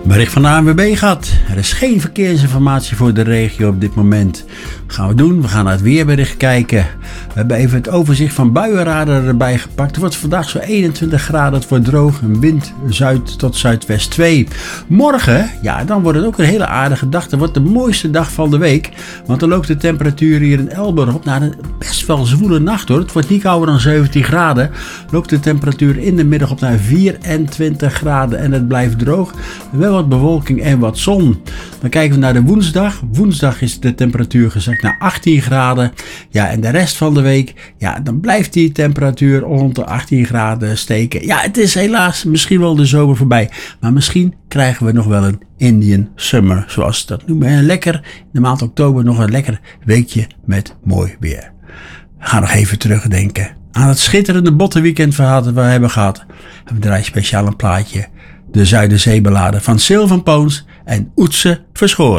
Bericht van de ANWB gehad. Er is geen verkeersinformatie voor de regio op dit moment. Wat gaan we doen? We gaan naar het weerbericht kijken. We hebben even het overzicht van buienradar erbij gepakt. Het wordt vandaag zo 21 graden. Het wordt droog. Een wind zuid tot zuidwest 2. Morgen, ja, dan wordt het ook een hele aardige dag. Dat wordt de mooiste dag van de week. Want dan loopt de temperatuur hier in Elburg op naar een best wel zwoele nacht hoor. Het wordt niet kouder dan 17 graden. Loopt de temperatuur in de middag op naar 24 graden. En het blijft droog. Wel wat bewolking en wat zon. Dan kijken we naar de woensdag. Woensdag is de temperatuur gezakt naar 18 graden. Ja, en de rest van de week, ja, dan blijft die temperatuur rond de 18 graden steken. Ja, het is helaas misschien wel de zomer voorbij. Maar misschien krijgen we nog wel een Indian Summer, zoals ze dat noemen. En lekker, in de maand oktober nog een lekker weekje met mooi weer. We gaan nog even terugdenken aan het schitterende bottenweekendverhaal dat we hebben gehad. En we draaien speciaal een plaatje. De Zuiderzeeballade van Sylvan Poons en Oetse Verschoor.